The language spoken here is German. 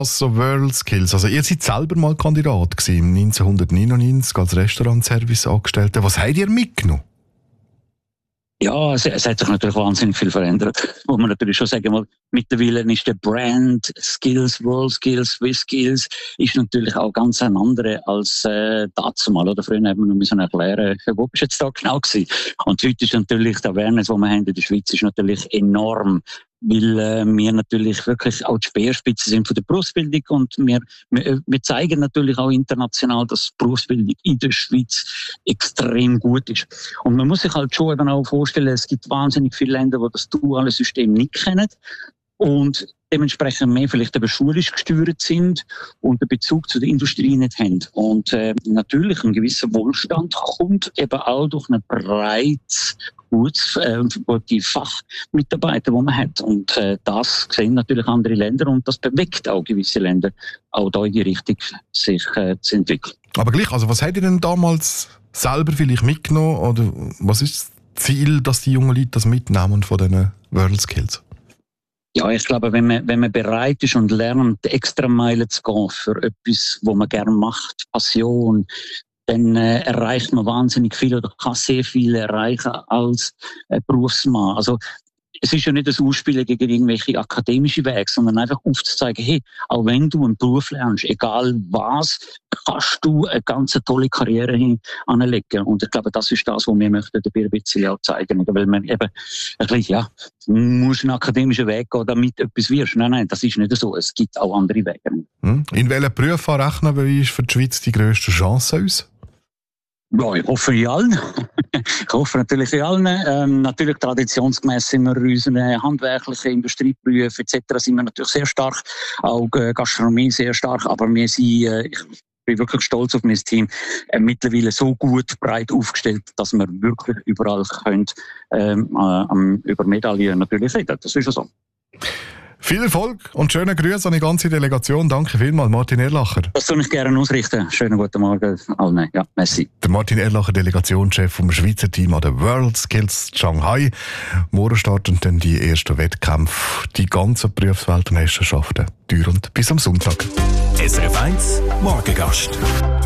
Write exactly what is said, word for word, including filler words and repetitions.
So WorldSkills. Also ihr seid selber mal Kandidat gewesen, neunzehnhundertneunundneunzig als Restaurantservice-Angestellter. Was habt ihr mitgenommen? Ja, es, es hat sich natürlich wahnsinnig viel verändert. Muss man natürlich schon sagen, weil mittlerweile ist der Brand Skills, WorldSkills, SwissSkills ist natürlich auch ganz ein anderer als äh, dazumal. Oder früher haben wir noch müssen erklären, wo bist du jetzt da genau gewesen? Und heute ist natürlich die Awareness, die wir haben in der Schweiz, ist natürlich enorm. Weil äh, wir natürlich wirklich auch die Speerspitze sind von der Berufsbildung und wir, wir, wir zeigen natürlich auch international, dass die Berufsbildung in der Schweiz extrem gut ist. Und man muss sich halt schon eben auch vorstellen, es gibt wahnsinnig viele Länder, die das duale System nicht kennen und dementsprechend mehr vielleicht eben schulisch gesteuert sind und den Bezug zu der Industrie nicht haben. Und äh, natürlich ein gewisser Wohlstand kommt eben auch durch ein breites, gutes, äh, gute Fachmitarbeiter, die man hat. Und äh, das sehen natürlich andere Länder und das bewegt auch gewisse Länder, auch da in die Richtung sich äh, zu entwickeln. Aber gleich, also was habt ihr denn damals selber vielleicht mitgenommen oder was ist das Ziel, dass die jungen Leute das mitnehmen von diesen WorldSkills? Ja, ich glaube, wenn man, wenn man bereit ist und lernt, extra Meilen zu gehen für etwas, was man gerne macht, Passion, dann äh, erreicht man wahnsinnig viel oder kann sehr viel erreichen als äh, Berufsmann. Also es ist ja nicht das Ausspielen gegen irgendwelche akademische Wege, sondern einfach aufzuzeigen, hey, auch wenn du einen Beruf lernst, egal was, kannst du eine ganz tolle Karriere hin anlegen. Und ich glaube, das ist das, was wir möchten dabei ein bisschen auch zeigen. Oder? Weil man eben, ein bisschen, ja, muss einen akademischen Weg gehen, damit du etwas wirst. Nein, nein, das ist nicht so. Es gibt auch andere Wege. In welchen Berufen rechnen wir für die Schweiz die grösste Chance aus? Ja, ich hoffe in allen. Ich hoffe natürlich in allen. Ähm, natürlich traditionsgemäß sind wir in unseren handwerklichen Industrieberufen et cetera sind wir natürlich sehr stark, auch äh, Gastronomie sehr stark, aber wir sind, äh, ich bin wirklich stolz auf mein Team, äh, mittlerweile so gut breit aufgestellt, dass wir wirklich überall können, ähm, äh, über Medaillen natürlich reden. Das ist ja so. Viel Erfolg und schöne Grüße an die ganze Delegation. Danke vielmals, Martin Erlacher. Das soll ich gerne ausrichten. Schönen guten Morgen allen. Ja, merci. Der Martin Erlacher, Delegationschef vom Schweizer Team an der WorldSkills Shanghai. Morgen starten dann die ersten Wettkämpfe, die ganzen Berufsweltmeisterschaften, dauernd bis am Sonntag. S R F eins Morgengast.